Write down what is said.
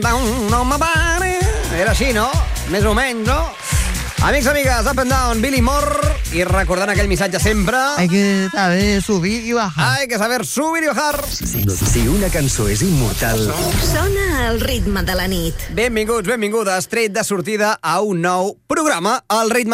No me pare. Era així, no? Més o menys, no? Amics, amigues, up and down, Billy Moore. I recordant aquell missatge sempre... Hay que saber subir y bajar. Hay que saber subir y bajar. Si una cançó és immortal... Sona el ritme de la nit. Benvinguts, benvingudes. Tret de sortida a un nou programa, El ritme